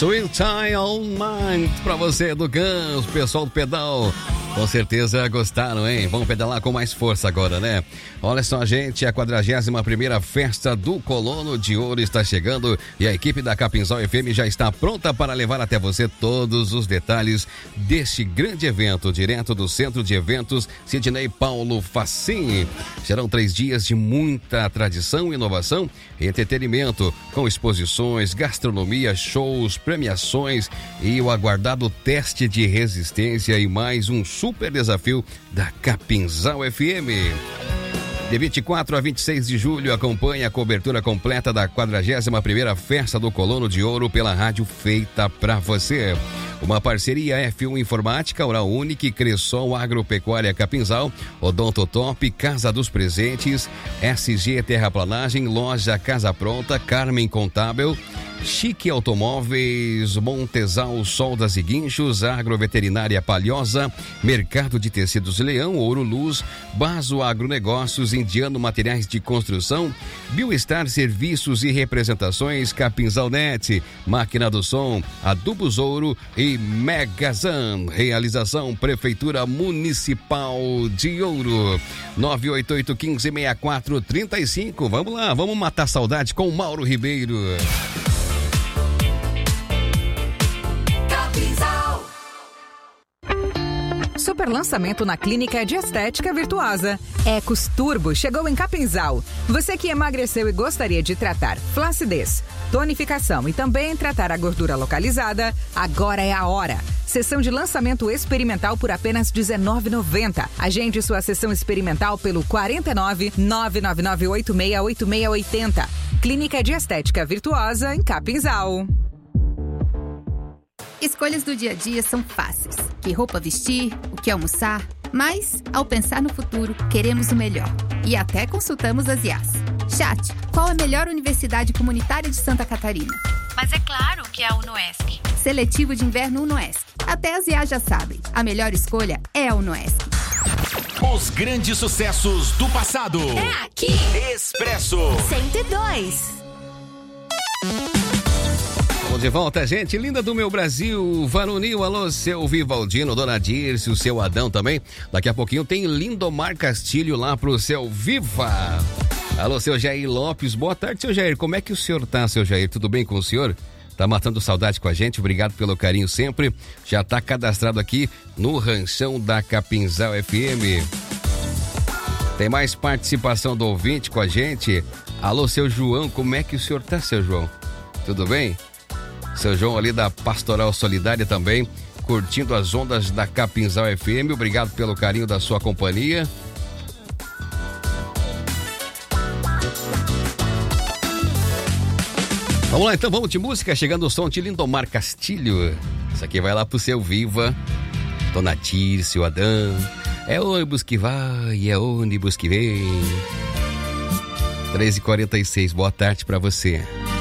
Sweet Child on Mind pra você do Guns, pessoal do pedal. Com certeza gostaram, hein? Vamos pedalar com mais força agora, né? Olha só, gente, a 41ª Festa do Colono de Ouro está chegando e a equipe da Capinzal FM já está pronta para levar até você todos os detalhes deste grande evento, direto do Centro de Eventos Sidney Paulo Facim. Serão 3 dias de muita tradição, inovação e entretenimento, com exposições, gastronomia, shows, premiações e o aguardado teste de resistência e mais um super desafio da Capinzal FM. De 24 a 26 de julho, acompanhe a cobertura completa da 41ª Festa do Colono de Ouro pela rádio feita pra você. Uma parceria F1 Informática, Oral Unique, Cressol Agropecuária Capinzal, Odontotop, Casa dos Presentes, SG Terraplanagem, Loja Casa Pronta, Carmen Contábil, Chique Automóveis, Montesal Soldas e Guinchos, Agroveterinária Palhosa, Mercado de Tecidos Leão, Ouro Luz, Baso Agronegócios, Indiano Materiais de Construção, Bioestar Serviços e Representações, Capinzal Net, Máquina do Som, Adubos Ouro e Megazan. Realização Prefeitura Municipal de Ouro. 988-156435. Vamos lá, vamos matar saudade com o Mauro Ribeiro. Super lançamento na Clínica de Estética Virtuosa. Ecos Turbo chegou em Capinzal. Você que emagreceu e gostaria de tratar flacidez, tonificação e também tratar a gordura localizada, agora é a hora. Sessão de lançamento experimental por apenas R$19,90. Agende sua sessão experimental pelo 49 999868680. Clínica de Estética Virtuosa em Capinzal. Escolhas do dia a dia são fáceis. Que roupa vestir, o que almoçar. Mas, ao pensar no futuro, queremos o melhor. E até consultamos as IAs. Chat, qual a melhor universidade comunitária de Santa Catarina? Mas é claro que é a UnoESC. Seletivo de inverno UnoESC. Até as IAs já sabem. A melhor escolha é a UnoESC. Os grandes sucessos do passado. É aqui. Expresso 102. Vamos de volta, gente linda do meu Brasil, varonil, alô, seu Vivaldino, Dona Dirce, o seu Adão também. Daqui a pouquinho tem Lindomar Castilho lá pro seu Viva. Alô, seu Jair Lopes, boa tarde, seu Jair, como é que o senhor tá, seu Jair? Tudo bem com o senhor? Tá matando saudade com a gente, obrigado pelo carinho sempre. Já tá cadastrado aqui no ranchão da Capinzal FM. Tem mais participação do ouvinte com a gente. Alô, seu João, como é que o senhor tá, seu João? Tudo bem? Seu João ali da Pastoral Solidária também, curtindo as ondas da Capinzal FM. Obrigado pelo carinho da sua companhia. Vamos lá então, vamos de música, chegando o som de Lindomar Castilho. Isso aqui vai lá pro seu Viva, Dona Tirce, o Adão. É ônibus que vai, é ônibus que vem. 13h46, boa tarde pra você.